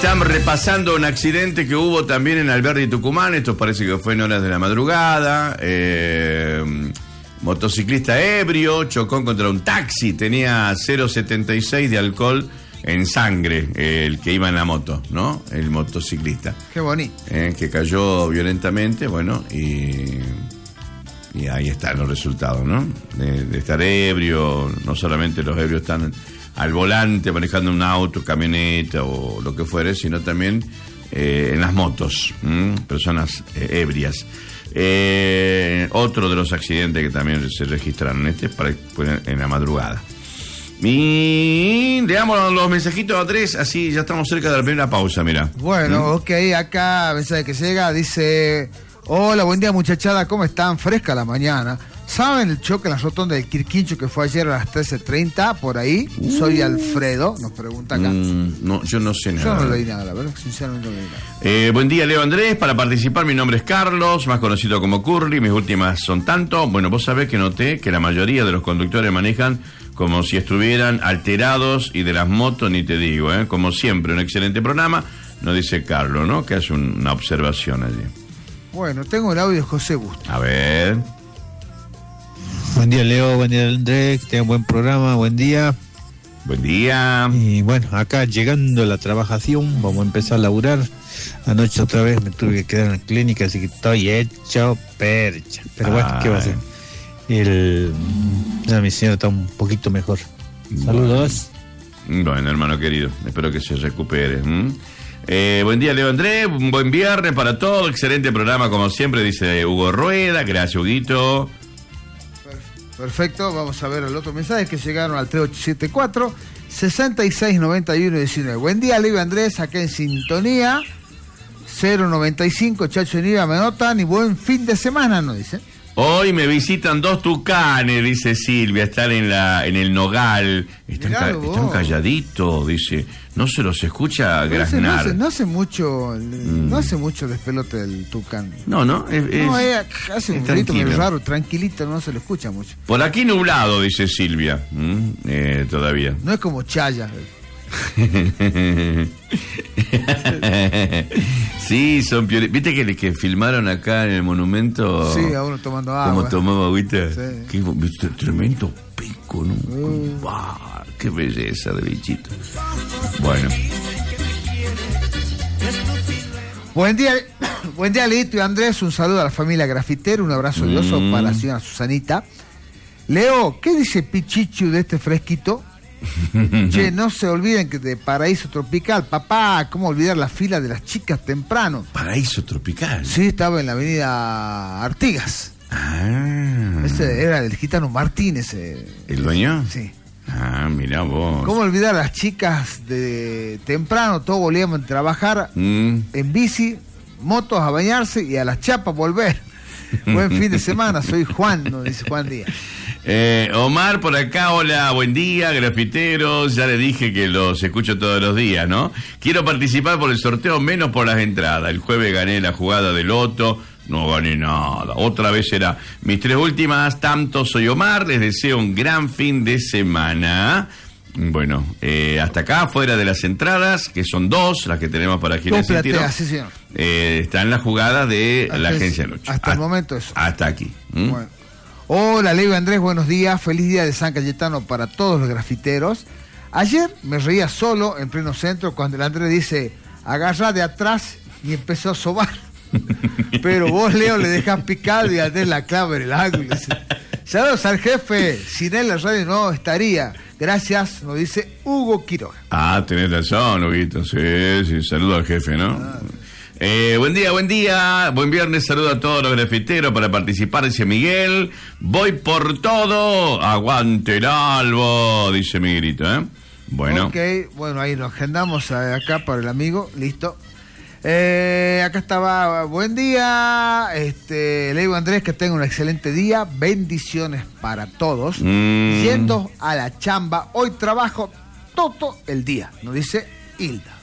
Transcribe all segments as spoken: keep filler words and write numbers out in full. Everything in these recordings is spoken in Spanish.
Estamos repasando un accidente que hubo también en Alberdi, Tucumán. Esto parece que fue en horas de la madrugada. Eh, motociclista ebrio chocó contra un taxi. Tenía cero coma setenta y seis de alcohol en sangre, eh, el que iba en la moto, ¿no? El motociclista. Qué bonito. Eh, que cayó violentamente, bueno, y, y ahí están los resultados, ¿no? De, de estar ebrio. No solamente los ebrios están al volante manejando un auto, camioneta o lo que fuere, sino también eh, en las motos, ¿m? personas eh, ebrias. Eh, otro de los accidentes que también se registraron, este para, en la madrugada. Y le damos los mensajitos a tres, así ya estamos cerca de la primera pausa, mira. Bueno, ¿Mm? ok, acá mensaje que llega, dice: hola, buen día muchachada, ¿cómo están? Fresca la mañana. ¿Saben el choque en la rotonda del Quirquincho que fue ayer a las trece treinta? Por ahí. Uh. Soy Alfredo, nos pregunta acá. Mm, no, yo no sé nada. Yo no leí nada, la verdad, sinceramente no leí nada. Eh, buen día, Leo Andrés. Para participar, mi nombre es Carlos, más conocido como Curly. Mis últimas son tanto. Bueno, vos sabés que noté que la mayoría de los conductores manejan como si estuvieran alterados, y de las motos ni te digo, ¿eh? Como siempre, un excelente programa, nos dice Carlos, ¿no? Que hace un, una observación allí. Bueno, tengo el audio de José Busto. A ver. Buen día, Leo, buen día, Andrés, que tengan buen programa, buen día. Buen día. Y bueno, acá llegando a la trabajación, vamos a empezar a laburar. Anoche otra vez me tuve que quedar en la clínica, así que estoy hecho percha. Pero bueno, ¿qué va a hacer? El, ya, mi señora está un poquito mejor. Saludos. Bueno, hermano querido, espero que se recupere. ¿Mm? Eh, buen día, Leo Andrés, un buen viernes para todos, excelente programa como siempre, dice Hugo Rueda. Gracias, Huguito. Perfecto, vamos a ver el otro mensaje que llegaron al tres ocho siete cuatro, seis seis nueve uno uno nueve. Buen día, Leo Andrés, acá en sintonía. cero noventa y cinco, Chacho y Niva me notan, y buen fin de semana, nos dice. Hoy me visitan dos tucanes, dice Silvia, están en la en el Nogal, están, ca están calladitos, dice, no se los escucha graznar. No hace, no hace mucho, mm. no hace mucho despelote del tucán. No, no, es, no, es, es, hace un grito medio raro, tranquilito, no se lo escucha mucho. Por aquí nublado, dice Silvia, mm, eh, todavía. No es como Chaya. Sí, son peores. ¿Viste que, que filmaron acá en el monumento? Sí, a uno tomando agua. Como tomaba agüita. Sí. Qué tremendo pico, ¿no? Uh. Bah, qué belleza de bichito. Bueno. Buen día, buen día, Lito y Andrés. Un saludo a la familia Grafitero. Un abrazo de oso mm. para la señora Susanita. Leo, ¿qué dice Pichichu de este fresquito? Che, no se olviden que de Paraíso Tropical, papá, ¿cómo olvidar la fila de las chicas temprano? Paraíso Tropical. Sí, estaba en la avenida Artigas. Ah. Ese era el gitano Martínez. Eh, ¿El dueño? Sí. Ah, mirá vos. ¿Cómo olvidar a las chicas de temprano? Todos volvíamos a trabajar mm. en bici, motos a bañarse y a las chapas volver. Buen fin de semana, soy Juan, nos dice Juan Díaz. Eh, Omar por acá, hola, buen día, grafiteros, ya le dije que los escucho todos los días, ¿no? Quiero participar por el sorteo, menos por las entradas. El jueves gané la jugada de loto, no gané nada. Otra vez será. Mis tres últimas, tanto soy Omar, les deseo un gran fin de semana. Bueno, eh, hasta acá, fuera de las entradas, que son dos, las que tenemos para Ginés y Tiro, sí, señor. Eh, están las jugadas de hasta la Agencia Lucho. Hasta hasta el momento eso. Hasta aquí. ¿Mm? Bueno. Hola, Leo Andrés, buenos días. Feliz día de San Cayetano para todos los grafiteros. Ayer me reía solo en pleno centro cuando el Andrés dice, agarra de atrás, y empezó a sobar. Pero vos, Leo, le dejás picado y Andrés la clava en el ángulo. Saludos al jefe, sin él la radio no estaría. Gracias, nos dice Hugo Quiroga. Ah, tenés razón, Huguito, sí, sí, saludo al jefe, ¿no? Ah. Eh, buen día, buen día, buen viernes, saludo a todos los grafiteros para participar, dice Miguel. Voy por todo, aguante el albo, dice Miguelito, ¿eh? Bueno. Ok, bueno, ahí nos agendamos acá para el amigo, listo. Eh, acá estaba, buen día, este, le digo a Andrés que tenga un excelente día, bendiciones para todos. Mm. Yendo a la chamba, hoy trabajo todo el día, nos dice Hilda.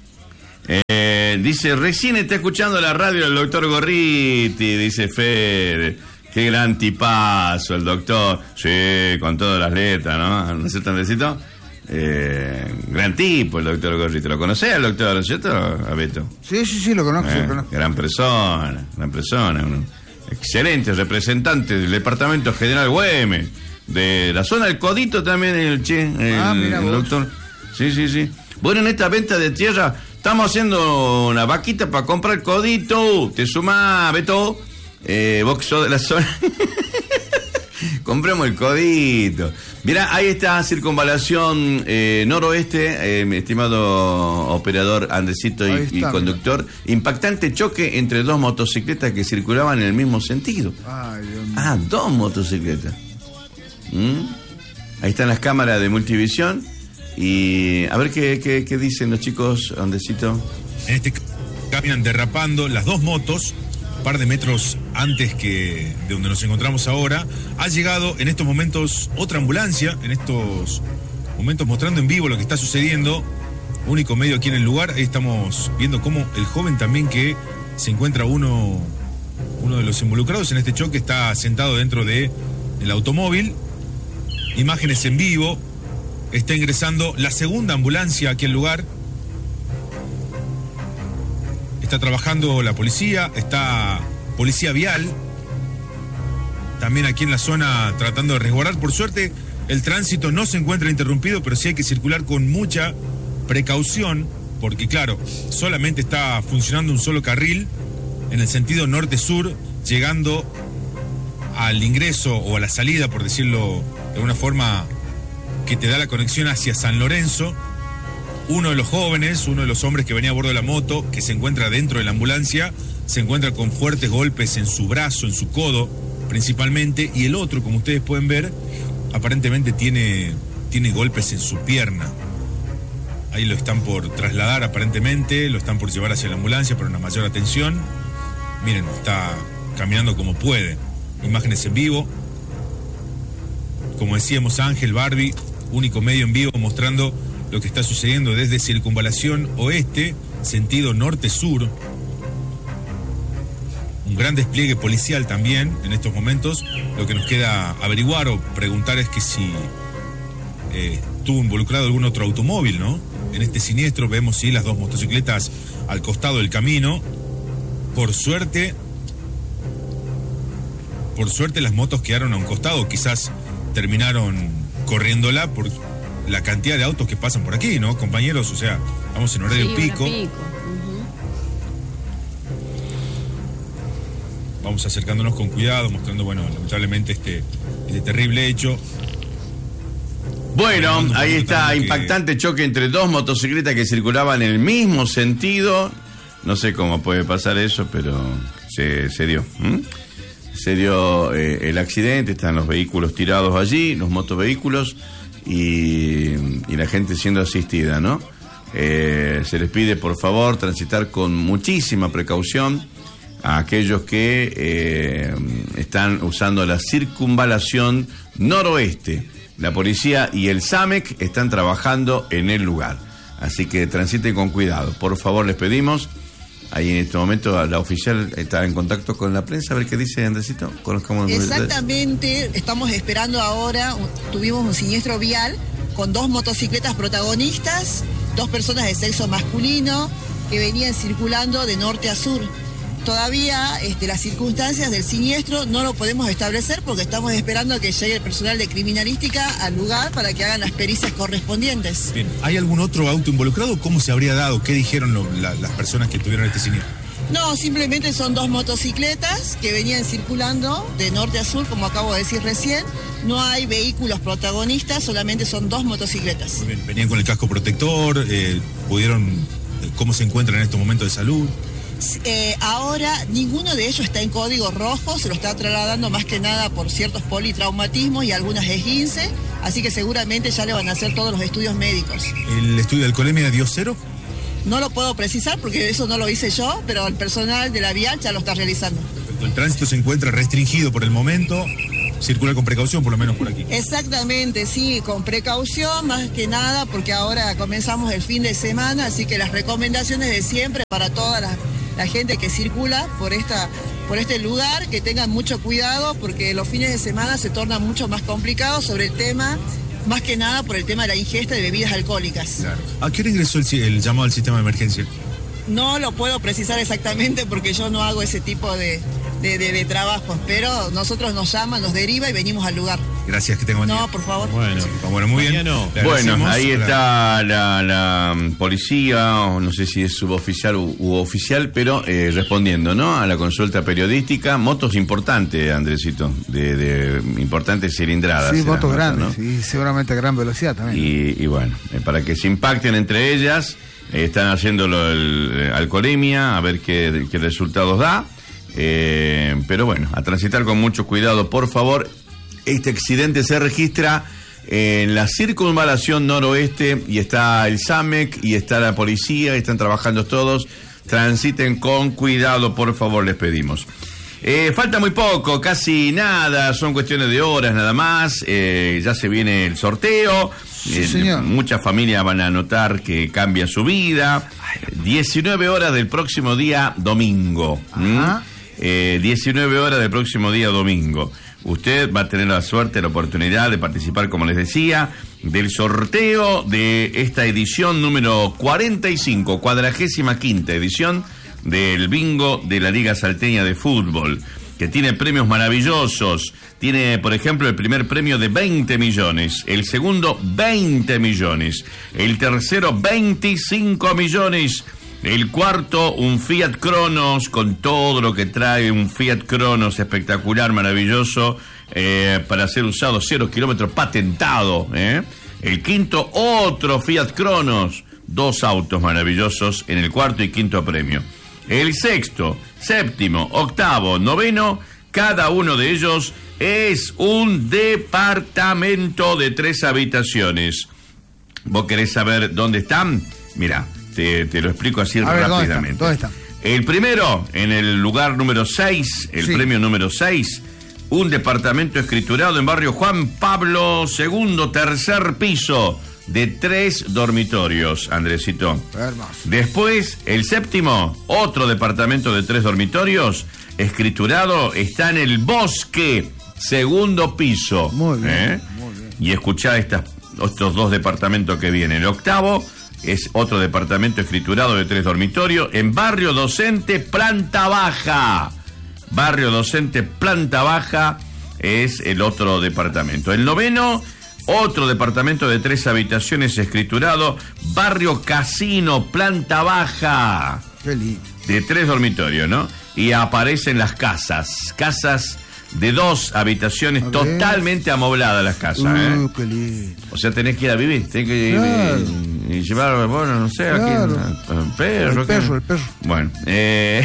Eh, dice, recién está escuchando la radio del doctor Gorriti, dice Fer. Qué gran tipazo el doctor. Sí, con todas las letras, ¿no? ¿No sé tan besito? Eh, gran tipo el doctor Gorriti. ¿Lo conocés al doctor, no es cierto, a Beto? Sí, sí, sí, lo conozco, Eh, lo conozco. gran persona, gran persona. Un excelente representante del Departamento General Güemes. De la zona del Codito también, el che, el, Ah, mira el vos. doctor. Sí, sí, sí. Bueno, en esta venta de tierra estamos haciendo una vaquita para comprar el Codito. Te sumás, Beto. Eh, vos que sos de la zona. Compremos el Codito. Mirá, ahí está circunvalación eh, noroeste, eh, mi estimado operador Andresito y, Ahí está, y conductor. Impactante choque entre dos motocicletas que circulaban en el mismo sentido. Ay, Dios mío. Ah, dos motocicletas. ¿Mm? Ahí están las cámaras de multivisión. Y a ver qué, qué, qué dicen los chicos, Andresito. En este ca- caminan derrapando las dos motos, un par de metros antes que de donde nos encontramos ahora. Ha llegado en estos momentos otra ambulancia, en estos momentos mostrando en vivo lo que está sucediendo. Único medio aquí en el lugar. Ahí estamos viendo cómo el joven también que se encuentra uno, uno de los involucrados en este choque está sentado dentro de el automóvil. Imágenes en vivo. Está ingresando la segunda ambulancia aquí al lugar. Está trabajando la policía, está policía vial, también aquí en la zona tratando de resguardar. Por suerte, el tránsito no se encuentra interrumpido, pero sí hay que circular con mucha precaución, porque claro, solamente está funcionando un solo carril en el sentido norte-sur, llegando al ingreso o a la salida, por decirlo de alguna forma, que te da la conexión hacia San Lorenzo. Uno de los jóvenes, uno de los hombres que venía a bordo de la moto, que se encuentra dentro de la ambulancia, se encuentra con fuertes golpes en su brazo, en su codo, principalmente, y el otro, como ustedes pueden ver, aparentemente tiene, tiene golpes en su pierna. Ahí lo están por trasladar, aparentemente, lo están por llevar hacia la ambulancia para una mayor atención. Miren, está caminando como puede. Imágenes en vivo. Como decíamos, Ángel, Barbie, único medio en vivo mostrando lo que está sucediendo desde Circunvalación Oeste, sentido norte-sur. Un gran despliegue policial también en estos momentos. Lo que nos queda averiguar o preguntar es que si eh, estuvo involucrado algún otro automóvil, ¿no? En este siniestro vemos, sí, las dos motocicletas al costado del camino. Por suerte, por suerte las motos quedaron a un costado, quizás terminaron corriéndola por la cantidad de autos que pasan por aquí, ¿no, compañeros? O sea, vamos en horario Sí, pico. una pico. Vamos acercándonos con cuidado, mostrando, bueno, lamentablemente este, este terrible hecho. Bueno, Bueno, ahí está, que- impactante choque entre dos motocicletas que circulaban en el mismo sentido. No sé cómo puede pasar eso, pero se, se dio. ¿m? Se dio eh, el accidente, están los vehículos tirados allí, los motovehículos, y, y la gente siendo asistida, ¿no? Eh, se les pide, por favor, transitar con muchísima precaución a aquellos que eh, están usando la circunvalación noroeste. La policía y el SAMEC están trabajando en el lugar, así que transiten con cuidado. Por favor, les pedimos. Ahí en este momento la oficial está en contacto con la prensa, a ver qué dice Andresito. Conozcamos. Exactamente, estamos esperando ahora, tuvimos un siniestro vial con dos motocicletas protagonistas, dos personas de sexo masculino que venían circulando de norte a sur. Todavía este, las circunstancias del siniestro no lo podemos establecer porque estamos esperando a que llegue el personal de criminalística al lugar para que hagan las pericias correspondientes. Bien, ¿hay algún otro auto involucrado? ¿Cómo se habría dado? ¿Qué dijeron lo- la- las personas que tuvieron este siniestro? No, simplemente son dos motocicletas que venían circulando de norte a sur, como acabo de decir recién. No hay vehículos protagonistas, solamente son dos motocicletas. Muy bien, venían con el casco protector, eh, pudieron, eh, ¿cómo se encuentran en estos momentos de salud? Eh, ahora ninguno de ellos está en código rojo, se lo está trasladando más que nada por ciertos politraumatismos y algunas esguince, así que seguramente ya le van a hacer todos los estudios médicos. ¿El estudio de alcoholemia dio cero? No lo puedo precisar porque eso no lo hice yo, pero el personal de la vial ya lo está realizando. El tránsito se encuentra restringido por el momento, circula con precaución por lo menos por aquí. Exactamente, sí, con precaución más que nada porque ahora comenzamos el fin de semana, así que las recomendaciones de siempre para toda la, la gente que circula por esta por este lugar, que tengan mucho cuidado porque los fines de semana se tornan mucho más complicados sobre el tema más que nada por el tema de la ingesta de bebidas alcohólicas. Claro. ¿A qué hora ingresó el, el llamado al sistema de emergencia? No lo puedo precisar exactamente porque yo no hago ese tipo de, de, de, de trabajos, pero nosotros nos llaman, nos deriva y venimos al lugar. Gracias, que tengan buen día. No, por favor. Bueno, bueno, muy bien. No. Bueno, ahí está la, la policía, o no sé si es suboficial u, u oficial, pero eh, respondiendo, ¿no? A la consulta periodística. Motos importantes, Andresito, de, de importantes cilindradas. Sí, motos motos, grandes, ¿no? y seguramente a gran velocidad también. Y, y bueno, eh, para que se impacten entre ellas, eh, están haciéndolo el eh, alcoholemia, a ver qué, qué resultados da. Eh, pero bueno, a transitar con mucho cuidado, por favor. Este accidente se registra en la circunvalación noroeste y está el SAMEC y está la policía, y están trabajando todos. Transiten con cuidado, por favor, les pedimos. Eh, falta muy poco, casi nada, son cuestiones de horas nada más. Eh, ya se viene el sorteo. Sí, eh, señor. Muchas familias van a notar que cambia su vida. diecinueve horas del próximo día domingo. Ajá. Eh, diecinueve horas del próximo día domingo. Usted va a tener la suerte, la oportunidad de participar, como les decía, del sorteo de esta edición número cuarenta y cinco, cuadragésima quinta edición del bingo de la Liga Salteña de Fútbol, que tiene premios maravillosos. Tiene, por ejemplo, el primer premio de veinte millones, el segundo veinte millones, el tercero veinticinco millones, el cuarto un Fiat Cronos con todo lo que trae un Fiat Cronos espectacular, maravilloso, eh, para ser usado, cero kilómetros, patentado. ¿eh? El quinto, otro Fiat Cronos, dos autos maravillosos en el cuarto y quinto premio. El sexto, séptimo, octavo, noveno, cada uno de ellos es un departamento de tres habitaciones. ¿Vos querés saber dónde están? Mirá, te, te lo explico así A ver, rápidamente. ¿dónde están? ¿Dónde están? El primero, en el lugar número seis, el Sí. premio número seis, un departamento escriturado en barrio Juan Pablo segundo, tercer piso, de tres dormitorios, Andresito. Hermoso. Después, el séptimo, otro departamento de tres dormitorios, escriturado, está en el Bosque, segundo piso. Muy bien, ¿eh? muy bien. Y escuchá estas, estos dos departamentos que vienen. El octavo es otro departamento escriturado de tres dormitorios en Barrio Docente, planta baja. Barrio Docente, planta baja, es el otro departamento. El noveno, otro departamento de tres habitaciones escriturado, Barrio Casino, planta baja, Qué lindo. de tres dormitorios, ¿no? Y aparecen las casas, casas de dos habitaciones, A ver. totalmente amobladas las casas, Uh, ¿eh? qué lindo. O sea, tenés que ir a vivir, tenés que ir Claro. y, y llevar, bueno, no sé, a quién, Claro. a- a un perro. El perro, ¿quién? el perro. Bueno, eh...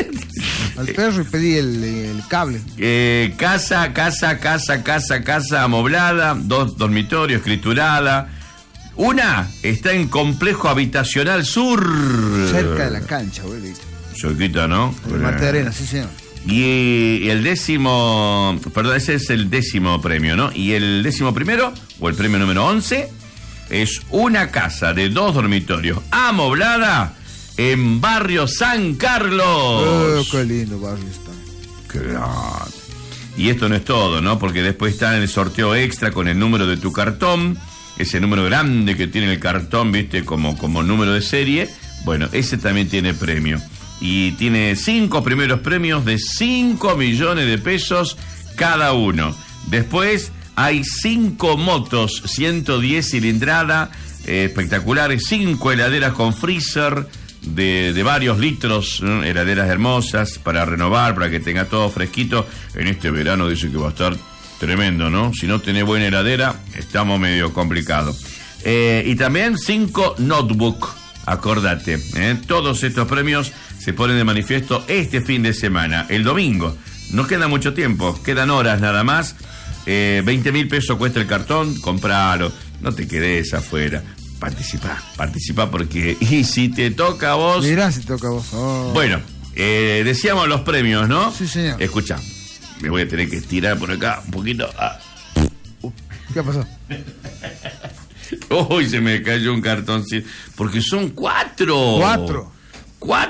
Al perro y pedí el, el cable. Eh, casa, casa, casa, casa, casa amoblada, dos dormitorios, escriturada. Una está en Complejo Habitacional Sur. Cerca de la cancha, abuelito. Cerquita, ¿no? El Mate Arena, sí, señor. Y el décimo, perdón, ese es el décimo premio, ¿no? Y el décimo primero, o el premio número once, es una casa de dos dormitorios amoblada en Barrio San Carlos. Oh, qué lindo barrio está. Qué grande. Y esto no es todo, ¿no? Porque después está en el sorteo extra con el número de tu cartón, ese número grande que tiene el cartón, ¿viste? Como, como número de serie. Bueno, ese también tiene premio. Y tiene cinco primeros premios de cinco millones de pesos cada uno. Después hay cinco motos, ciento diez cilindrada, eh, espectaculares, cinco heladeras con freezer de, de varios litros, ¿no? Heladeras hermosas para renovar, para que tenga todo fresquito. En este verano dice que va a estar tremendo, ¿no? Si no tenés buena heladera, estamos medio complicados. Eh, y también cinco notebook, acordate, ¿eh? Todos estos premios se ponen de manifiesto este fin de semana, el domingo. No queda mucho tiempo, quedan horas nada más. Eh, veinte mil pesos cuesta el cartón, compralo, no te quedes afuera. Participá, participá porque... Y si te toca a vos... Mirá si toca a vos. Oh. Bueno, eh, decíamos los premios, ¿no? Sí, señor. Escucha, me voy a tener que estirar por acá un poquito. Ah. ¿Qué pasó? Uy, se me cayó un cartón. Porque son cuatro. Cuatro. Cuatro.